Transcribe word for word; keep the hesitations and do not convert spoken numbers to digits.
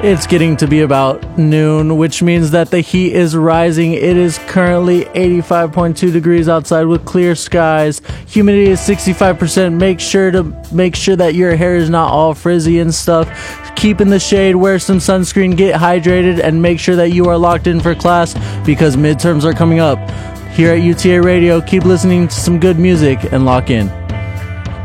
It's getting to be about noon, which means that the heat is rising. It is currently eighty-five point two degrees outside with clear skies. Humidity is sixty-five percent. Make sure to make sure that your hair is not all frizzy and stuff. Keep in the shade, wear some sunscreen, get hydrated, and make sure that you are locked in for class because midterms are coming up. Here at U T A Radio, keep listening to some good music and lock in.